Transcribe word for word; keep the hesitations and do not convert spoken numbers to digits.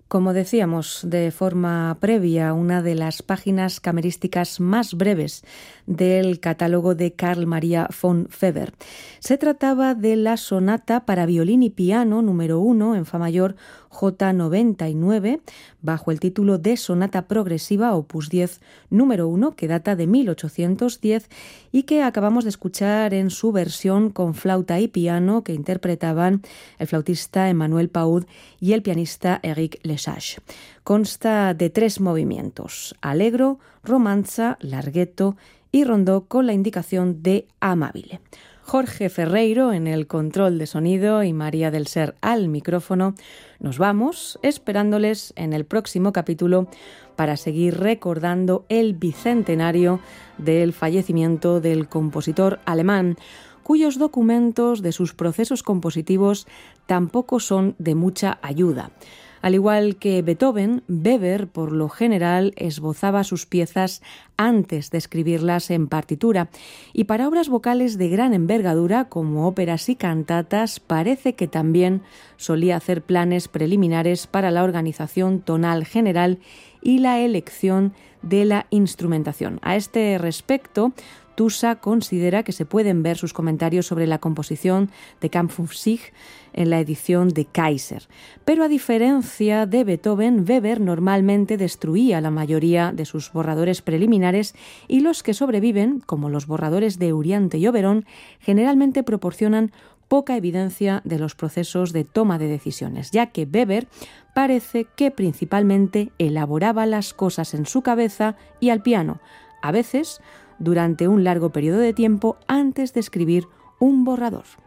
Como decíamos de forma previa, una de las páginas camerísticas más breves del catálogo de Carl Maria von Weber. Se trataba de la sonata para violín y piano número uno en fa mayor J noventa y nueve, bajo el título de Sonata Progresiva opus diez número uno, que data de mil ochocientos diez y que acabamos de escuchar en su versión con flauta y piano que interpretaban el flautista Emmanuel Paud y el pianista Eric Lesage. Consta de tres movimientos: allegro, romanza, larghetto y rondó, con la indicación de amabile. Jorge Ferreiro en el control de sonido y María del Ser al micrófono. Nos vamos esperándoles en el próximo capítulo para seguir recordando el bicentenario del fallecimiento del compositor alemán, cuyos documentos de sus procesos compositivos tampoco son de mucha ayuda. Al igual que Beethoven, Weber, por lo general, esbozaba sus piezas antes de escribirlas en partitura, y para obras vocales de gran envergadura, como óperas y cantatas, parece que también solía hacer planes preliminares para la organización tonal general y la elección de la instrumentación. A este respecto, Tusa considera que se pueden ver sus comentarios sobre la composición de Kampf und Sieg en la edición de Kaiser. Pero a diferencia de Beethoven, Weber normalmente destruía la mayoría de sus borradores preliminares, y los que sobreviven, como los borradores de Uriante y Oberon, generalmente proporcionan poca evidencia de los procesos de toma de decisiones, ya que Weber parece que principalmente elaboraba las cosas en su cabeza y al piano, a veces durante un largo periodo de tiempo antes de escribir un borrador.